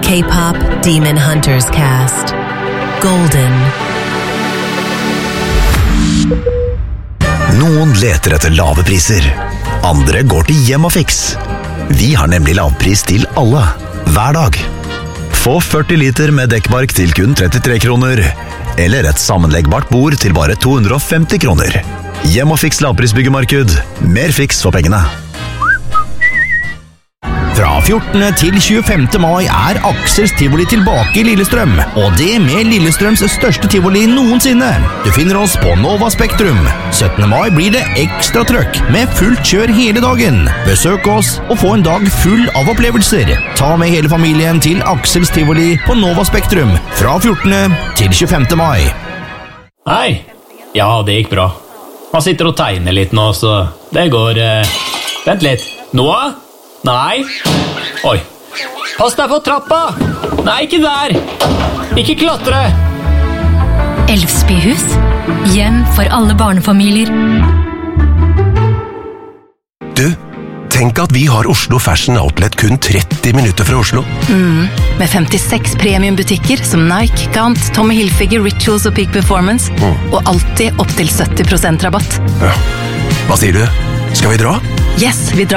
K-pop Demon Hunters Cast. Golden. Noen leter etter lave priser. Andre går til Hjem og Fix. Vi har nemlig lavpris til alle, hver dag. Få 40 liter med dekkbark til kun 33 kroner. Eller et sammenleggbart bord til bare 250 kroner. Hjem og Fix lavprisbyggemarked. Mer fiks for pengene. Fra 14. til 25. mai Aksels Tivoli tilbake i Lillestrøm, og det med Lillestrøms største tivoli noensinne. Du finner oss på Nova Spektrum. 17. mai blir det ekstra trøkk, med fullt kjør hele dagen. Besøk oss og få en dag full av opplevelser. Ta med hele familien til Aksels Tivoli på Nova Spektrum, fra 14. til 25. mai. Hei, ja det gikk bra. Han sitter og tegner litt nå, så det går... Vent litt, Noah? Nei. Oi. Pass deg på trappa! Nei, ikke der! Ikke klatre! Elvsbyhus. Hjem for alle barnefamilier. Du, tenk at vi har Oslo Fashion Outlet kun 30 minutter fra Oslo. Med 56 premiumbutikker som Nike, Gant, Tommy Hilfiger, Rituals og Peak Performance. Og alltid opp til 70% rabatt. Ja. Hva sier du? Skal vi dra? Yes, vi drar